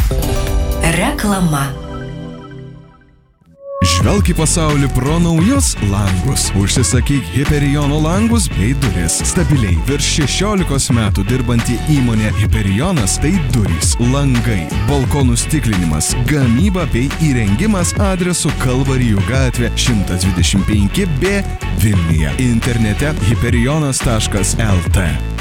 Reklama. Žvelk į pasaulį pro naujus langus. Užsisakyk Hyperiono langus bei duris. Stabiliai virš 16 metų dirbanti įmonė Hyperionas tai durys, langai, balkonų stiklinimas, gamyba bei įrengimas adresu Kalvarijų gatvė 125B Vilniuje. Internete hyperionas.lt.